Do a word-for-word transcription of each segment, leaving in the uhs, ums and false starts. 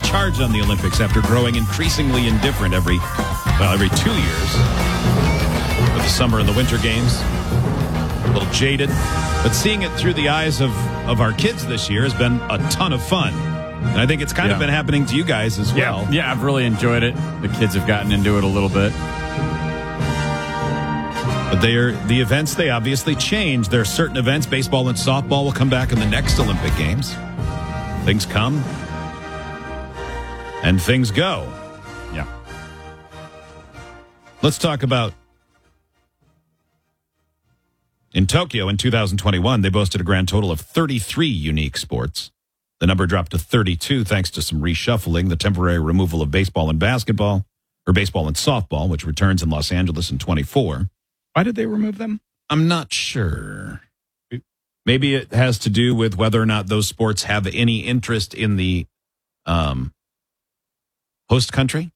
charge on the Olympics after growing increasingly indifferent every, well, every two years. With the summer and the winter games. A little jaded. But seeing it through the eyes of, of our kids this year has been a ton of fun. And I think it's kind yeah. of been happening to you guys as well. Yeah. yeah, I've really enjoyed it. The kids have gotten into it a little bit. But they are the events, they obviously change. There are certain events. Baseball and softball will come back in the next Olympic Games. Things come and things go. Yeah. Let's talk about in Tokyo in two thousand twenty-one, they boasted a grand total of thirty-three unique sports. The number dropped to thirty-two thanks to some reshuffling, the temporary removal of baseball and basketball, or baseball and softball, which returns in Los Angeles in twenty-four. Why did they remove them? I'm not sure. Maybe it has to do with whether or not those sports have any interest in the um, host country.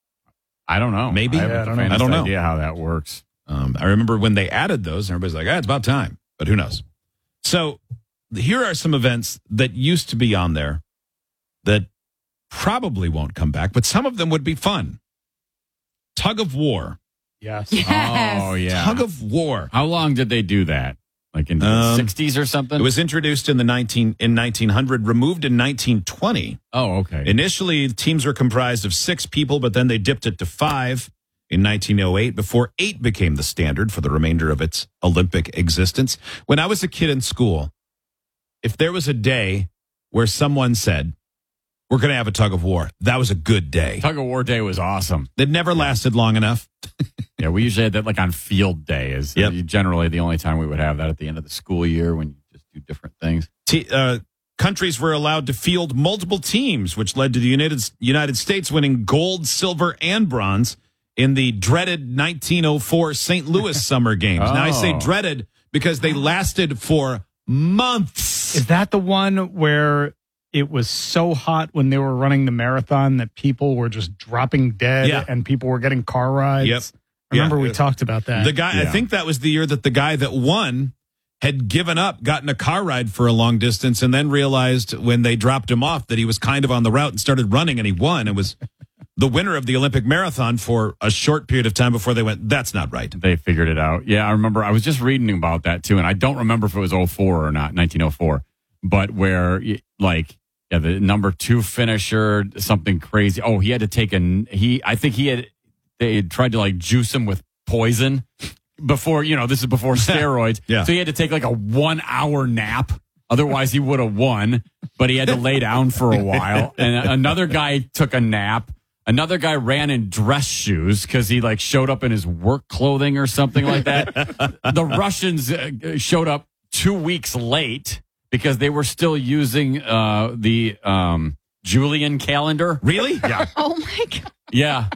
I don't know. Maybe. I, I don't know. I I don't don't know. idea how that works. Um, I remember when they added those, and everybody's like, ah, it's about time. But who knows? So here are some events that used to be on there that probably won't come back, but some of them would be fun. Tug of war. Yes. Yes. Oh, yeah. Tug of war. How long did they do that? Like in the Um, sixties or something? It was introduced in the nineteen in nineteen hundred, removed in nineteen twenty. Oh, okay. Initially, teams were comprised of six people, but then they dipped it to five in nineteen oh eight before eight became the standard for the remainder of its Olympic existence. When I was a kid in school, if there was a day where someone said, we're going to have a tug of war, that was a good day. Tug of War Day was awesome. It never lasted long enough. Yeah, we usually had that like on field day is Yep. generally the only time we would have that at the end of the school year when you just do different things. T- uh, countries were allowed to field multiple teams, which led to the United United States winning gold, silver, and bronze in the dreaded nineteen oh four Saint Louis Summer Games. Oh. Now, I say dreaded because they lasted for months. Is that the one where it was so hot when they were running the marathon that people were just dropping dead Yeah. and people were getting car rides? Yep. I remember Yeah. we talked about that. The guy, I Yeah. think that was the year that the guy that won had given up, gotten a car ride for a long distance, and then realized when they dropped him off that he was kind of on the route and started running, and he won and was the winner of the Olympic marathon for a short period of time before they went, that's not right. They figured it out. Yeah, I remember. I was just reading about that too, and I don't remember if it was oh four or not, nineteen oh four, but where like yeah, the number two finisher, something crazy. Oh, he had to take a he. I think he had they had tried to like juice him with poison before. You know, this is before steroids. Yeah. So he had to take like a one hour nap. Otherwise, he would have won. But he had to lay down for a while. And another guy took a nap. Another guy ran in dress shoes because he like showed up in his work clothing or something like that. The Russians uh, showed up two weeks late because they were still using uh, the um, Julian calendar. Really? Yeah. Oh, my God. Yeah.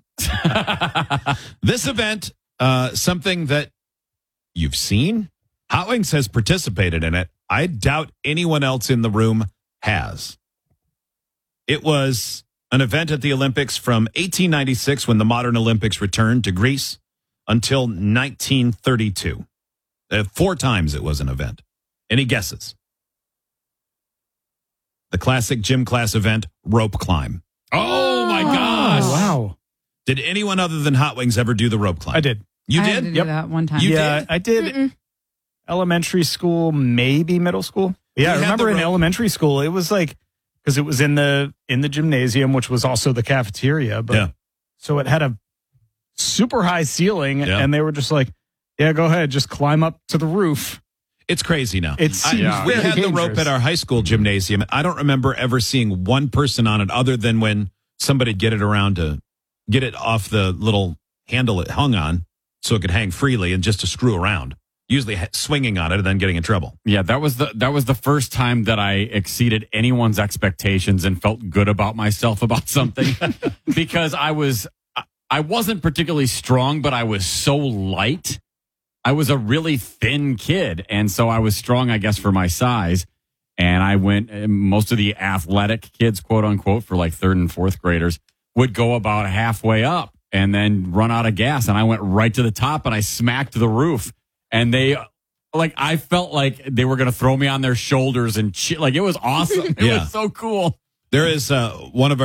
This event, uh, something that you've seen, Hot Wings has participated in it. I doubt anyone else in the room has. It was an event at the Olympics from eighteen ninety-six, when the modern Olympics returned to Greece, until nineteen thirty-two. Uh, four times it was an event. Any guesses? The classic gym class event, rope climb. Oh, my gosh. Oh, wow. Did anyone other than Hot Wings ever do the rope climb? I did. You I did? had to do Yep. that one time. You yeah, did? I did Mm-mm. elementary school, maybe middle school. Yeah, I had remember the in rope- elementary school, it was like, because it was in the in the gymnasium, which was also the cafeteria. But Yeah. so it had a super high ceiling, Yeah. and they were just like, yeah, go ahead, just climb up to the roof. It's crazy now. It I- seems yeah. we very had the rope dangerous. at our high school gymnasium. I don't remember ever seeing one person on it other than when somebody get it around to get it off the little handle it hung on so it could hang freely and just to screw around. Usually ha- swinging on it and then getting in trouble. Yeah, that was the that was the first time that I exceeded anyone's expectations and felt good about myself about something because I was I wasn't particularly strong, but I was so light. I was a really thin kid, and so I was strong, I guess, for my size. And I went. Most of the athletic kids, quote unquote, for like third and fourth graders, would go about halfway up and then run out of gas. And I went right to the top, and I smacked the roof. And they, like, I felt like they were going to throw me on their shoulders and che- like it was awesome. It Yeah. was so cool. There is uh, one of our